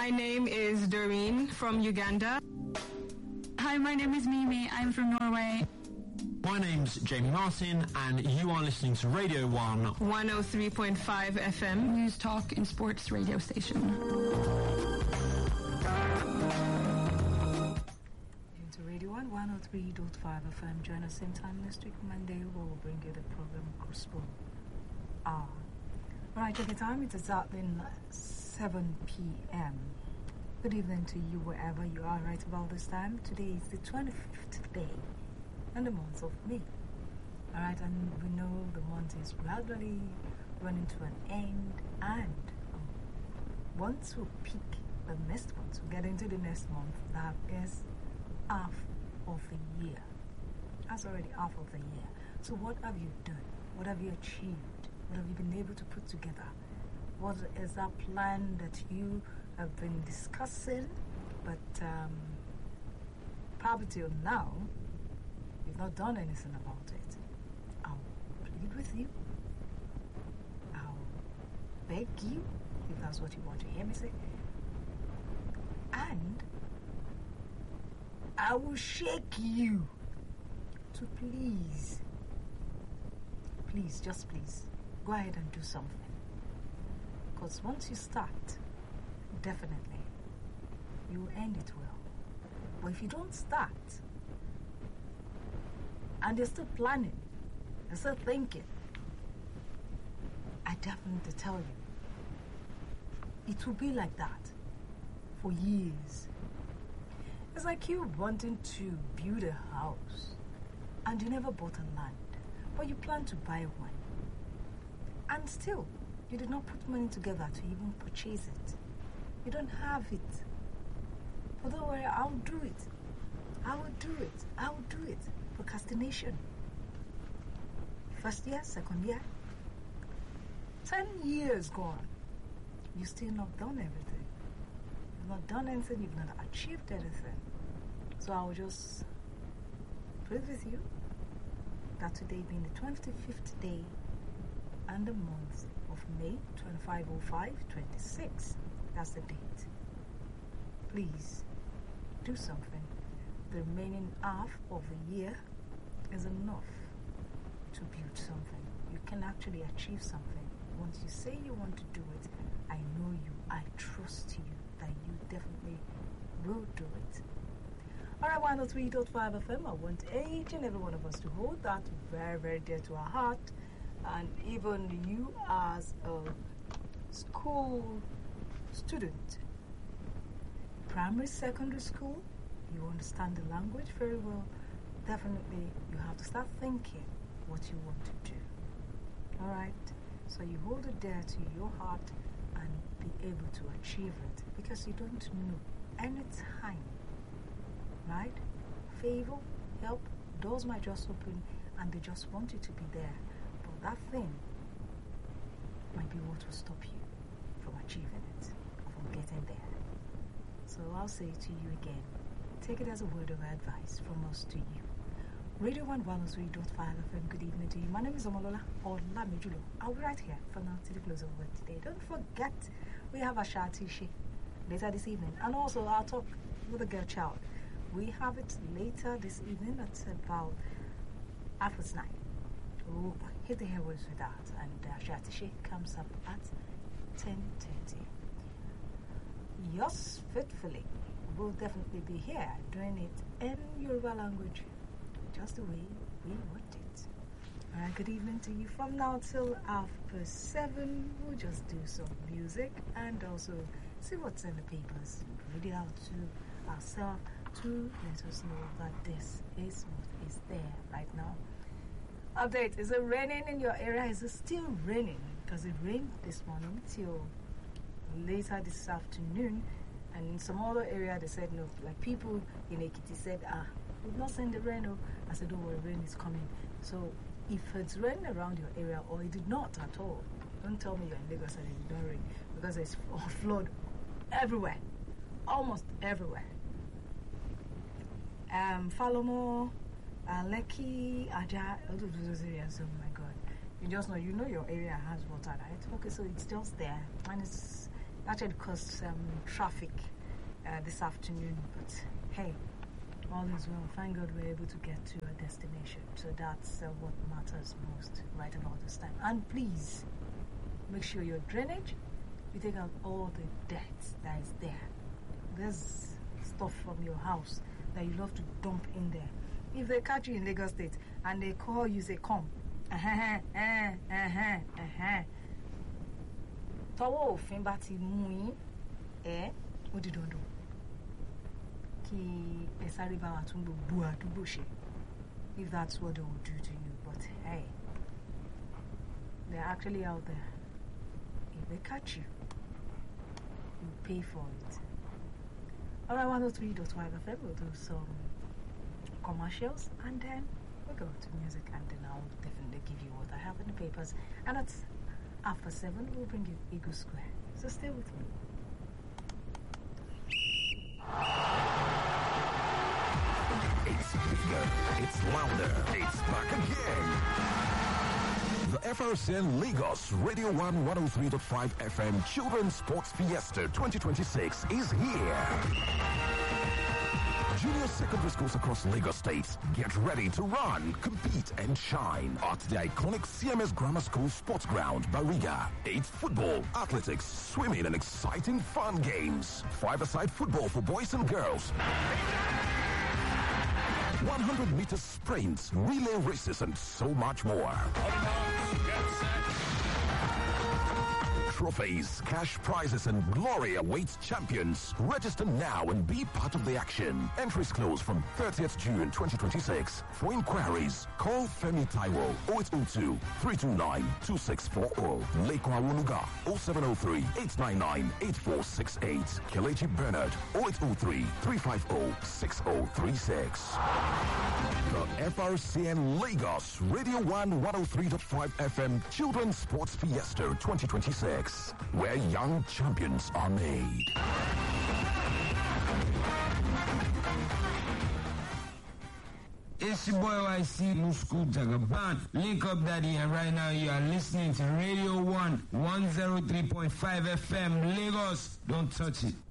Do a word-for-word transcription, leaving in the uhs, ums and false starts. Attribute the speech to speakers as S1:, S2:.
S1: My name is Doreen from Uganda.
S2: Hi, my name is Mimi. I'm from Norway.
S3: My name's Jamie Martin, and you are listening to Radio one.
S1: one oh three point five F M.
S2: News, talk, and sports radio station.
S4: Into Radio one, one oh three point five F M. Join us same time next week, Monday, where we'll bring you the program Gospel Hour. Alright, check the time. It's exactly seven p.m. Good evening to you wherever you are right about this time. Today is the twenty-fifth day and the month of May. Alright, and we know the month is gradually running to an end, and um, once we peak the next month, we get into the next month, that is half of the year. That's already half of the year. So what have you done? What have you achieved? What have you been able to put together? What is that plan that you have been discussing, but um, probably till now, you've not done anything about it? I'll plead with you. I'll beg you, if that's what you want to hear me say. And I will shake you to please, please, just please, go ahead and do something. Because once you start, definitely, you will end it well. But if you don't start, and you're still planning, you're still thinking, I definitely tell you, it will be like that for years. It's like you wanting to build a house, and you never bought a land, but you plan to buy one. And still, you did not put money together to even purchase it. You don't have it. But don't worry, I'll do it. I will do it. I will do it. Procrastination. First year, second year. Ten years gone. You still not done everything. You've not done anything. You've not achieved anything. So I will just pray with you that today being the twenty-fifth day and the month of May, twenty-five oh five twenty-six. That's the date. Please do something. The remaining half of the year is enough to build something. You can actually achieve something. Once you say you want to do it, I know you, I trust you that you definitely will do it. Alright, one oh three point five F M, I want each and every one of us to hold that very, very dear to our heart. And even you as a school student, primary, secondary school, you understand the language very well, definitely you have to start thinking what you want to do. Alright? So you hold it dear to your heart and be able to achieve it, because you don't know any time, right? Favor, help, doors might just open and they just want you to be there. But that thing might be what will stop you from achieving it, or from getting there. So I'll say to you again, take it as a word of advice from us to you. Radio one one oh three point five F M, good evening to you. My name is Omolola Olamijulo. I'll be right here for now to the close of work today. Don't forget, we have a Shatishi later this evening. And also, I'll talk with the girl child. We have it later this evening at about half past nine. We'll hit the airwaves with that. And uh, Shatishi comes up at ten thirty. Yours faithfully will definitely be here doing it in Yoruba language, just the way we want it. Alright, good evening to you. From now till after seven, we'll just do some music and also see what's in the papers. Read it out to ourselves to let us know that this is what is there right now. Update, is it raining in your area? Is it still raining? Because it rained this morning till later this afternoon, and in some other area they said no. Like people in Ekiti said, ah, we've not seen the rain. Oh. I said, don't worry, rain is coming. So if it's raining around your area or it did not at all, don't tell me you're in Lagos and it did not rain, because there's a flood everywhere, almost everywhere. Um, Falomo, uh, Lekki, Aja, all of those areas. Oh my God! You just know, you know your area has water, right? Okay, so it's just there, and it's actually caused some traffic uh, this afternoon, but hey, all is well. Thank God we're able to get to our destination. So that's uh, what matters most right about this time. And please, make sure your drainage, you take out all the dirt that is there. There's stuff from your house that you love to dump in there. If they catch you in Lagos State and they call you, say, come. Uh-huh, uh-huh, uh-huh, uh-huh. Tọwọ́ òfin bá ti mú yín, ẹ ó di dandan kí ẹ sáré bá wa tún gbogbo àdúgbò ṣe, if that's what they will do to you. But hey, they're actually out there. If they catch you, you pay for it. Alright, one oh three point five F M, we'll do some commercials and then we'll go to music, and then I'll definitely give you what I have in the papers. And that's after seven, we'll bring you Eagle Square. So stay with me.
S5: It's bigger, it's louder, it's back again. The F R C N Lagos Radio one one oh three point five F M Children's Sports Fiesta twenty twenty-six is here. Junior secondary schools across Lagos State, get ready to run, compete, and shine at the iconic C M S Grammar School Sports Ground, Bariga. It's football, athletics, swimming, and exciting fun games. Five-a-side football for boys and girls. one hundred meter sprints, relay races, and so much more. Trophies, cash prizes, and glory awaits champions. Register now and be part of the action. Entries close from thirtieth June twenty twenty-six. For inquiries, call Femi Taiwo oh eight oh two, three two nine, two six four oh. Lekwa Wunuga oh seven oh three, eight nine nine, eight four six eight. Kelechi Bernard oh eight oh three, three five oh, six oh three six. The F R C N Lagos Radio one one oh three point five F M Children's Sports Fiesta twenty twenty-six, where young champions are made.
S6: It's your boy Y C Musku Jagaban. Link up, Daddy, and right now you are listening to Radio one one oh three point five F M Lagos. Don't touch it.